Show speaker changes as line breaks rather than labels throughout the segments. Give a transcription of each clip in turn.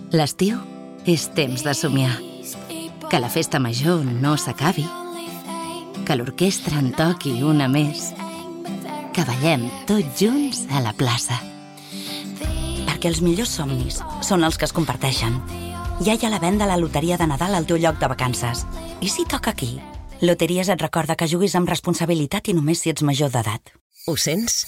L'estiu és temps de somiar. Que la festa major no s'acabi. Que l'orquestra en toqui una més. Que ballem tots junts a la plaça.
Perquè els millors somnis són els que es comparteixen. Ja hi ha la venda a la loteria de Nadal al teu lloc de vacances. I si toca aquí? Loteries et recorda que juguis amb responsabilitat i només si ets major d'edat.
Ho sents?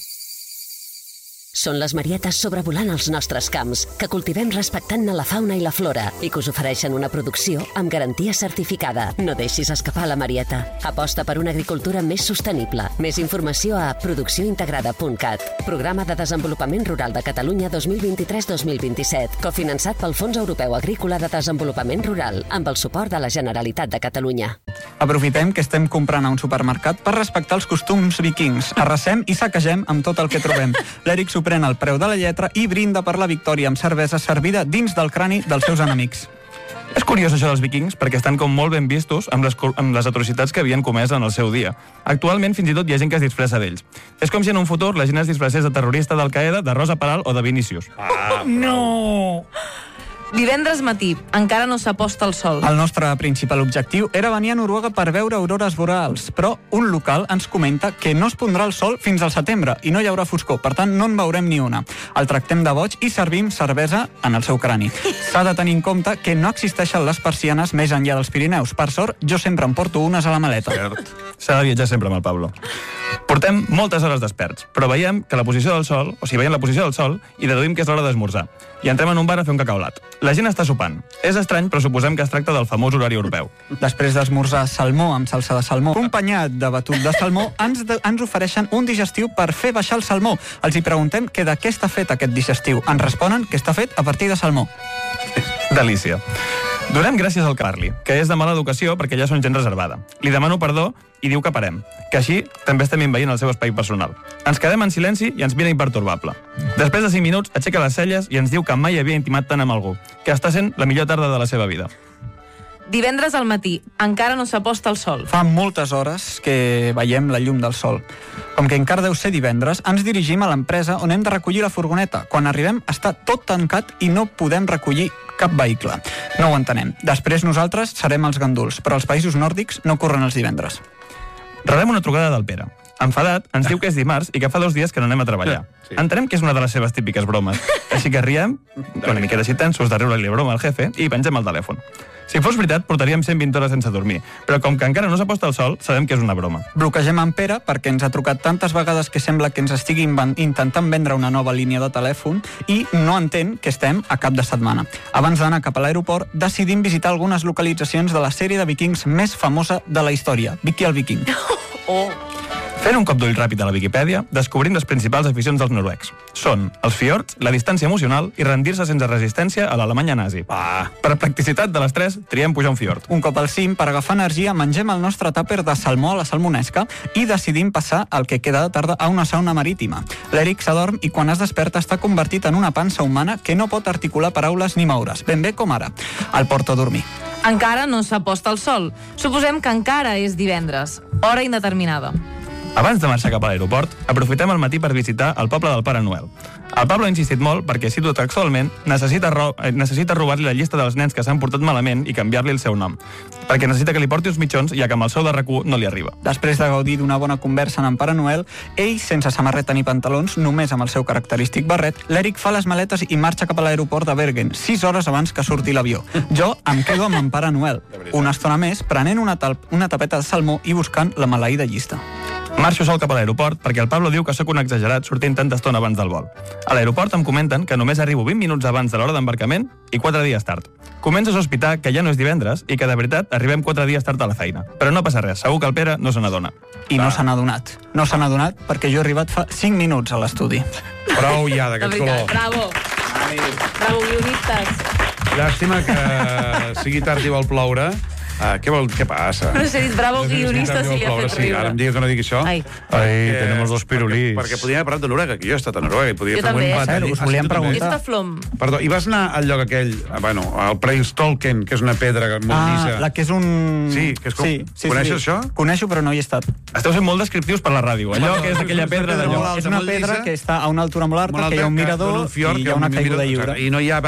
Són les marietes sobrevolant els nostres camps, que cultivem respectant-ne la fauna i la flora i que us ofereixen una producció amb garantia certificada. No deixis escapar la marieta. Aposta per una agricultura més sostenible. Més informació a produccióintegrada.cat. Programa de Desenvolupament Rural de Catalunya 2023-2027, cofinançat pel Fons Europeu Agrícola de Desenvolupament Rural, amb el suport de la Generalitat de Catalunya.
Aprofitem que estem comprant a un supermercat per respectar els costums vikings. Arrasem i saquegem amb tot el que trobem. L'Eric s'ho pren el preu de la lletra i brinda per la victòria amb cervesa servida dins del crani dels seus enemics.
És curiós això dels vikings perquè estan com molt ben vistos amb les atrocitats que havien comès en el seu dia. Actualment fins i tot hi ha gent que es disfressa d'ells. És com si en un futur la gent es disfressés de terrorista d'Al-Qaeda, de Rosa Peral o de Vinícius.
No! Divendres matí, encara no s'aposta el sol.
El nostre principal objectiu era venir a Noruega per veure aurores boreals, però un local ens comenta que no es pondrà el sol fins al setembre i no hi haurà foscor, per tant no en veurem ni una. El tractem de boig i servim cervesa en el seu crani. S'ha de tenir en compte que no existeixen les persianes més enllà dels Pirineus. Per sort, jo sempre em porto unes a la maleta.
S'ha de viatjar sempre amb el Pablo. Portem moltes hores desperts, però veiem que la posició del sol, veiem la posició del sol i deduïm que és l'hora d'esmorzar. I entrem en un bar a fer un cacaulat. La gent està sopant. És estrany, però suposem que es tracta del famós horari europeu.
Després d'esmorzar salmó amb salsa de salmó, acompanyat de batut de salmó, ens ofereixen un digestiu per fer baixar el salmó. Els hi preguntem que de què està fet aquest digestiu. Ens responen que està fet a partir de salmó.
Delícia. Donem gràcies al Carly, que és de mala educació perquè ja són gent reservada. Li demano perdó i diu que parem, que així també estem envaint el seu espai personal. Ens quedem en silenci i ens mira impertorbable. Després de 5 minuts aixeca les celles i ens diu que mai havia intimat tant amb algú, que està sent la millor tarda de la seva vida.
Divendres al matí, encara no s'aposta el sol.
Fa moltes hores que veiem la llum del sol. Com que encara deu ser divendres, ens dirigim a l'empresa on hem de recollir la furgoneta. Quan arribem està tot tancat i no podem recollir cap vehicle. No ho entenem. Després nosaltres serem els ganduls, però els països nòrdics no corren els divendres.
Rebem una trucada del Pere. Enfadat, ens diu que és dimarts i que fa 2 dies que no anem a treballar. Sí. Entenem que és una de les seves típiques bromes. Així que riem, una miqueta així tensos de riure-li broma al jefe i pengem el telèfon. Si fos veritat, portaríem 120 hores sense dormir, però com que encara no s'aposta el sol, sabem que és una broma.
Bloquegem en Pere perquè ens ha trucat tantes vegades que sembla que ens estigui intentant vendre una nova línia de telèfon i no entén que estem a cap de setmana. Abans d'anar cap a l'aeroport, decidim visitar algunes localitzacions de la sèrie de vikings més famosa de la història, Vicky el Viking.
Fent un cop d'ull ràpid a la Viquipèdia, descobrim les principals aficions dels noruecs. Són els fiords, la distància emocional i rendir-se sense resistència a l'Alemanya nazi. Per practicitat de les 3, triem pujar un fiord.
Un cop al cim, per agafar energia, mengem el nostre tàper de salmó a la salmonesca i decidim passar el que queda de tarda a una sauna marítima. L'Eric s'adorm i quan es desperta està convertit en una pansa humana que no pot articular paraules ni moure's, ben bé com ara. El porto a dormir.
Encara no s'aposta el sol. Suposem que encara és divendres. Hora indeterminada.
Abans de marxar cap a l'aeroport, aprofitem el matí per visitar el poble del Pare Noel. El Pablo ha insistit molt perquè, cito textualment, necessita robar-li la llista dels nens que s'han portat malament i canviar-li el seu nom, perquè necessita que li porti uns mitjons, ja que amb el sou de RAC1 no li arriba.
Després de gaudir d'una bona conversa amb en Pare Noel, ell, sense samarreta ni pantalons, només amb el seu característic barret, l'Eric fa les maletes i marxa cap a l'aeroport de Bergen, 6 hores abans que surti l'avió. Jo em quedo amb en Pare Noel, una estona més, prenent una tapeta de salmó i buscant la maleïda llista.
Marxo sol cap a l'aeroport perquè el Pablo diu que sóc un exagerat sortint tanta estona abans del vol. A l'aeroport em comenten que només arribo 20 minuts abans de l'hora d'embarcament i 4 dies tard. Començo a sospitar que ja no és divendres i que de veritat arribem 4 dies tard a la feina. Però no passa res, segur que el Pere no se n'adona.
I no se n'ha adonat. No se n'ha adonat perquè jo he arribat fa 5 minuts a l'estudi.
Prou ja d'aquest color.
Bravo. Bravo, guionistes.
Llàstima que sigui tard i vol ploure. Què passa?
No sé, dit bravo guionista si li ha fet riure.
Ara em digues que no digui això.
Ai,
tenemos los pirulís. Perquè podíem haver parlat de Noruega, que jo he estat a Noruega.
Jo també.
Us volíem preguntar.
Perdó, i vas anar al lloc aquell, al Preistolken, que és una pedra moltissa.
La que és un...
Sí, que és com... Coneixes això?
Coneixo, però no hi he estat.
Esteu sent molt descriptius per la ràdio. Allò que és aquella pedra d'allò.
És una pedra que està a una altura molt alta, que hi ha un mirador i hi ha una caiguda lliure.
I no hi ha